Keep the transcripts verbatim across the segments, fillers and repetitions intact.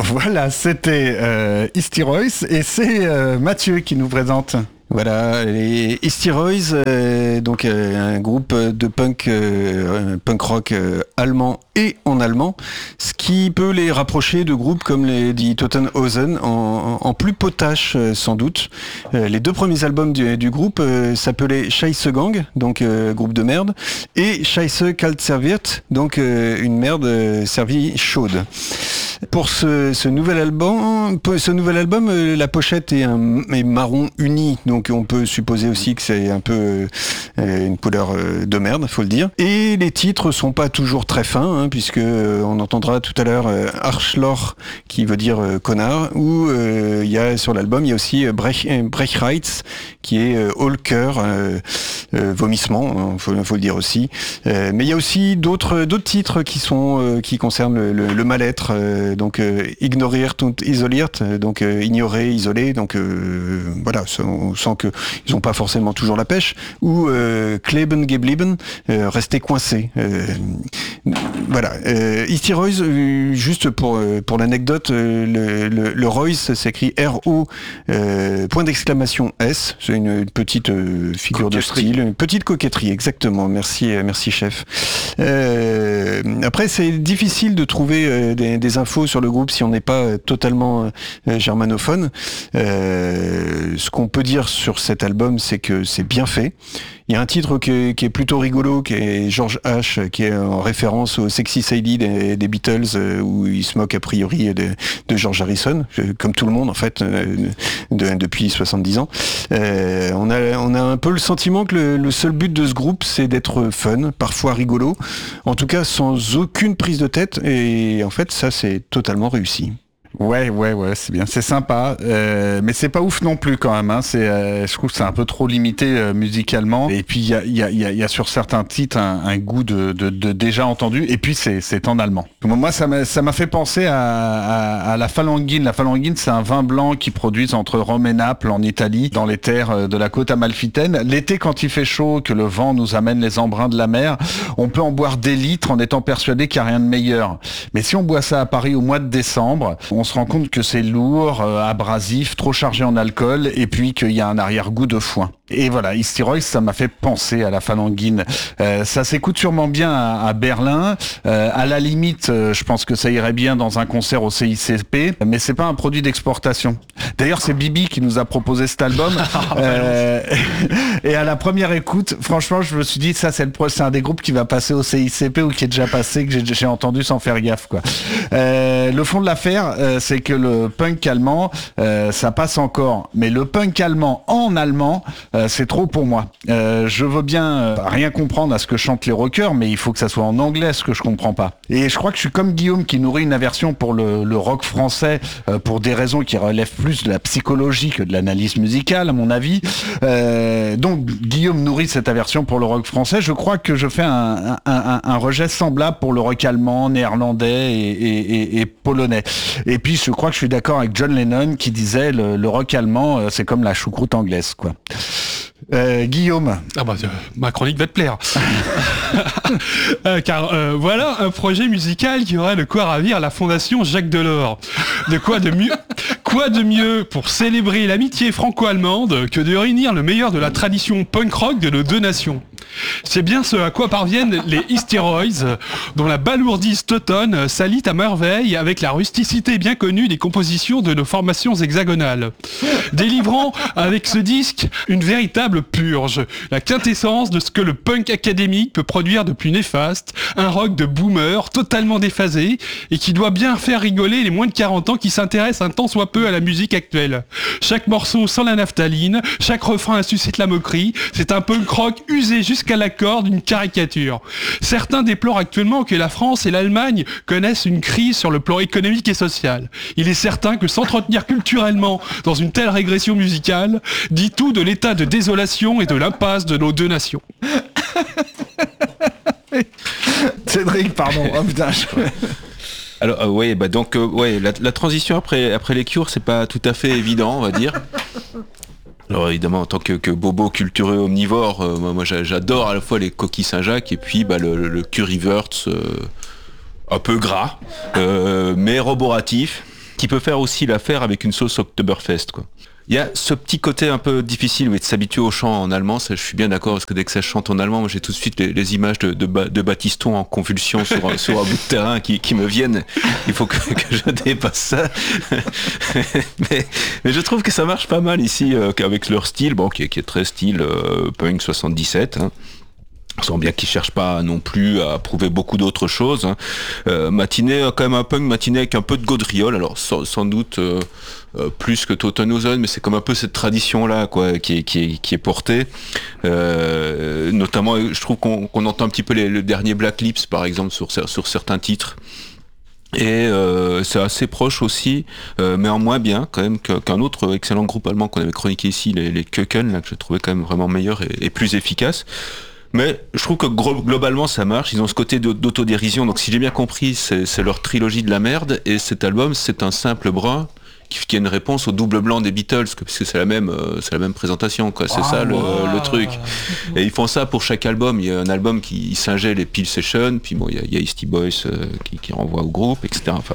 Voilà, c'était euh, Easty Royce et c'est euh, Mathieu qui nous présente. Voilà, les Easty Royce, euh, donc euh, un groupe de punk, euh, punk rock euh, allemand et en allemand, ce qui peut les rapprocher de groupes comme les Die Totenhausen en, en plus potache euh, sans doute. Euh, les deux premiers albums du, du groupe euh, s'appelaient Scheisse Gang, donc euh, groupe de merde, et Scheisse Kalt Serviert, donc euh, une merde euh, servie chaude. Pour ce, ce nouvel album, ce nouvel album, euh, la pochette est, un, est marron uni, donc on peut supposer aussi que c'est un peu euh, une couleur euh, de merde, faut le dire. Et les titres sont pas toujours très fins, hein, puisque euh, on entendra tout à l'heure euh, Arschloch, qui veut dire euh, connard, ou il euh, y a sur l'album il y a aussi euh, Brech, Brechreiz, qui est euh, haut le cœur, euh, euh, vomissement, faut, faut le dire aussi. Euh, mais il y a aussi d'autres d'autres titres qui sont euh, qui concernent le, le, le mal-être. Euh, donc euh, ignoriert und isoliert, donc euh, ignorer, isoler, donc euh, voilà, on sent que ils ont pas forcément toujours la pêche, ou euh, kleben geblieben, euh, rester coincé. Euh, voilà. Euh, Easty Royce, euh, juste pour euh, pour l'anecdote, euh, le, le, le Royce s'écrit R O euh, point d'exclamation S. C'est une, une petite euh, figure coquetterie. De style, une petite coquetterie, exactement. Merci, euh, merci chef. Euh, après, c'est difficile de trouver euh, des, des infos sur le groupe si on n'est pas euh, totalement euh, germanophone. Euh, ce qu'on peut dire sur cet album, c'est que c'est bien fait. Il y a un titre qui est, qui est plutôt rigolo, qui est George H, qui est en référence au Sexy Sadie des, des Beatles, euh, où il se moque a priori de, de George Harrison, comme tout le monde en fait, euh, de, depuis soixante-dix ans. Euh, on a, on a un peu le sentiment que le, le seul but de ce groupe, c'est d'être fun, parfois rigolo, en tout cas sans aucune prise de tête, et en fait ça c'est totalement réussi. Ouais, ouais, ouais, c'est bien, c'est sympa, euh, mais c'est pas ouf non plus quand même. Hein. C'est, euh, je trouve que c'est un peu trop limité euh, musicalement. Et puis il y a, il y a, il y a, il y a sur certains titres un, un goût de, de, de déjà entendu. Et puis c'est, c'est en allemand. Moi, ça m'a, ça m'a fait penser à, à, à la Phalanguine. La Phalanguine, c'est un vin blanc qu'ils produisent entre Rome et Naples en Italie, dans les terres de la côte amalfitaine. L'été, quand il fait chaud, que le vent nous amène les embruns de la mer, on peut en boire des litres en étant persuadé qu'il n'y a rien de meilleur. Mais si on boit ça à Paris au mois de décembre, on se rend compte que c'est lourd, euh, abrasif, trop chargé en alcool, et puis qu'il y a un arrière-goût de foin. Et voilà, Easty Royce, ça m'a fait penser à la Phalanguine. Euh, ça s'écoute sûrement bien à, à Berlin. Euh, à la limite, euh, je pense que ça irait bien dans un concert au C I C P, mais c'est pas un produit d'exportation. D'ailleurs, c'est Bibi qui nous a proposé cet album. euh, et à la première écoute, franchement, je me suis dit, ça, c'est le pro- c'est un des groupes qui va passer au C I C P ou qui est déjà passé, que j'ai, j'ai entendu sans faire gaffe, quoi. Euh, le fond de l'affaire, euh, c'est que le punk allemand, euh, ça passe encore. Mais le punk allemand en allemand, euh, c'est trop pour moi. Euh, je veux bien euh, rien comprendre à ce que chantent les rockers, mais il faut que ça soit en anglais, ce que je comprends pas. Et je crois que je suis comme Guillaume qui nourrit une aversion pour le, le rock français, euh, pour des raisons qui relèvent plus de la psychologie que de l'analyse musicale, à mon avis. Euh, donc Guillaume nourrit cette aversion pour le rock français. Je crois que je fais un, un, un, un rejet semblable pour le rock allemand, néerlandais et, et, et, et polonais. Et puis je crois que je suis d'accord avec John Lennon qui disait le, le rock allemand, euh, c'est comme la choucroute anglaise, quoi. Euh, Guillaume. Ah bah, euh, ma chronique va te plaire. euh, car euh, voilà un projet musical qui aurait de quoi ravir la fondation Jacques Delors. De quoi de mieux, quoi de mieux pour célébrer l'amitié franco-allemande que de réunir le meilleur de la tradition punk rock de nos deux nations. C'est bien ce à quoi parviennent les Easty Royce, dont la balourdise teutonne s'allie à merveille avec la rusticité bien connue des compositions de nos formations hexagonales, délivrant avec ce disque une véritable purge, la quintessence de ce que le punk académique peut produire de plus néfaste, un rock de boomer totalement déphasé et qui doit bien faire rigoler les moins de quarante ans qui s'intéressent un tant soit peu à la musique actuelle. Chaque morceau sans la naphtaline, chaque refrain suscite la moquerie, c'est un punk rock usé jusqu'à la corde d'une caricature. Certains déplorent actuellement que la France et l'Allemagne connaissent une crise sur le plan économique et social. Il est certain que s'entretenir culturellement dans une telle régression musicale dit tout de l'état de désolation et de l'impasse de nos deux nations. Cédric, pardon. Oh putain. Je... Alors euh, ouais, bah donc euh, ouais, la, la transition après après les Cures, c'est pas tout à fait évident, on va dire. Alors évidemment, en tant que, que bobo cultureux omnivore, euh, moi, moi j'adore à la fois les coquilles Saint-Jacques et puis bah, le, le currywurst euh, un peu gras, euh, mais roboratif. qui peut faire aussi l'affaire avec une sauce Oktoberfest, quoi. Il y a ce petit côté un peu difficile oui, de s'habituer au chant en allemand, ça, je suis bien d'accord, parce que dès que ça chante en allemand, moi, j'ai tout de suite les, les images de, de, de Baptiston en convulsion sur, sur un bout de terrain qui, qui me viennent. Il faut que, que je dépasse ça. mais, mais je trouve que ça marche pas mal ici, euh, avec leur style, bon, qui, qui est très style euh, punk soixante-dix-sept. Hein. On sent bien qu'ils cherchent pas non plus à prouver beaucoup d'autres choses. Hein. Euh, matinée, quand même un punk matinée avec un peu de gaudriole, alors sans, sans doute euh, euh, plus que Tottenhausen, mais c'est comme un peu cette tradition-là quoi, qui est, qui est, qui est portée. Euh, notamment, je trouve qu'on, qu'on entend un petit peu les, le dernier Black Lips, par exemple, sur, sur certains titres. Et euh, c'est assez proche aussi, euh, mais en moins bien quand même qu'un autre excellent groupe allemand qu'on avait chroniqué ici, les, les Köken, là, que je trouvais quand même vraiment meilleur et, et plus efficace. Mais je trouve que globalement ça marche, ils ont ce côté d'autodérision, donc si j'ai bien compris c'est, c'est leur trilogie de la merde, et cet album c'est un simple brun qui est une réponse au double blanc des Beatles, parce que c'est la même, c'est la même présentation, quoi. C'est oh, ça le, wow. le truc. Et ils font ça pour chaque album, il y a un album qui singeait les Peel Sessions, puis bon il y a, il y a Eastie Boys euh, qui, qui renvoie au groupe, et cetera. Enfin,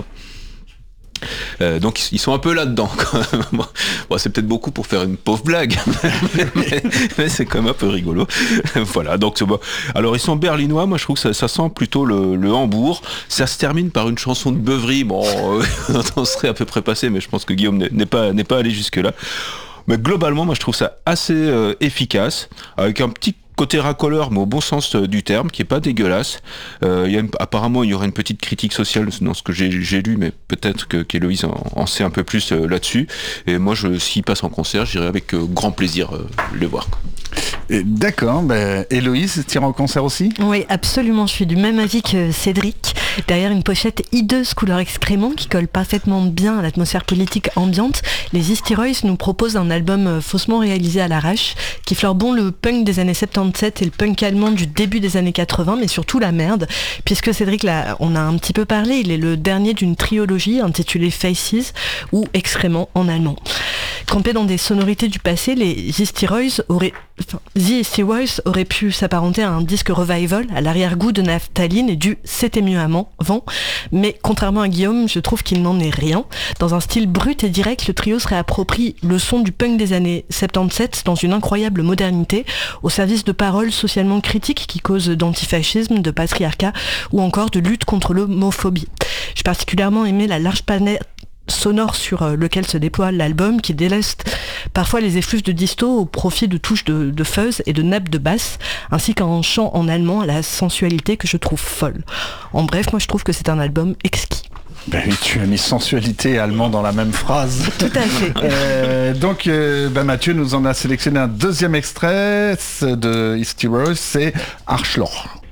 Euh, donc ils sont un peu là-dedans quand même. Bon, c'est peut-être beaucoup pour faire une pauvre blague, mais, mais, mais c'est quand même un peu rigolo. Voilà, donc c'est bon. Alors ils sont berlinois, moi je trouve que ça, ça sent plutôt le, le Hambourg. Ça se termine par une chanson de beuverie, bon, euh, on serait à peu près passé, mais je pense que Guillaume n'est, n'est pas, n'est pas allé jusque-là. Mais globalement, moi je trouve ça assez euh, efficace, avec un petit côté racoleur, mais au bon sens du terme, qui est pas dégueulasse. Euh, il y a une, apparemment, il y aurait une petite critique sociale dans ce que j'ai, j'ai lu, mais peut-être que, qu'Héloïse en, en sait un peu plus euh, là-dessus. Et moi, je, s'il passe en concert, j'irai avec euh, grand plaisir euh, le voir. Quoi. Et d'accord, bah, Héloïse, tu iras en concert aussi ? Oui, absolument. Je suis du même avis que Cédric. Derrière une pochette hideuse couleur excrément qui colle parfaitement bien à l'atmosphère politique ambiante, les Eastie Roys nous proposent un album faussement réalisé à l'arrache qui fleure bon le punk des années soixante-dix-sept et le punk allemand du début des années quatre-vingts, mais surtout la merde, puisque Cédric, là, on a un petit peu parlé, il est le dernier d'une trilogie intitulée Faces ou Excrément en allemand. Campé dans des sonorités du passé, les Eastie Roys auraient Enfin, The Eastie Roys aurait pu s'apparenter à un disque revival à l'arrière-goût de naphtaline et du C'était mieux avant, mais contrairement à Guillaume, je trouve qu'il n'en est rien. Dans un style brut et direct, le trio se réapproprie le son du punk des années soixante-dix-sept dans une incroyable modernité, au service de paroles socialement critiques qui causent d'antifascisme, de patriarcat ou encore de lutte contre l'homophobie. J'ai particulièrement aimé la large palette sonore sur lequel se déploie l'album, qui déleste parfois les effluves de disto au profit de touches de, de fuzz et de nappes de basse, ainsi qu'un chant en allemand à la sensualité que je trouve folle. En bref, moi je trouve que c'est un album exquis. Ben oui, tu as mis sensualité et allemand dans la même phrase. Tout à fait. euh, donc, euh, ben Mathieu nous en a sélectionné un deuxième extrait de Eastie Roys, c'est Arschloch.